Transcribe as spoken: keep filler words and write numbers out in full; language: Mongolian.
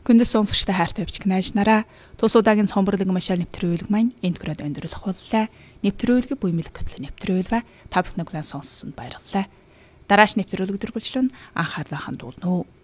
Күндес сонсогчтой хайртай бичиг найз нараа тус удаагийн цомборлог машаа нэвтрүүлэг маань энд хүрээд өндөрлөх боллоо. Нэвтрүүлэг буймэл хөтлө нэвтрүүлвэ та бүхэн сонссонд баярлалаа. Дарааш нэвтрүүлэг өдргөлчлөн анхаарлаа хандуулна уу.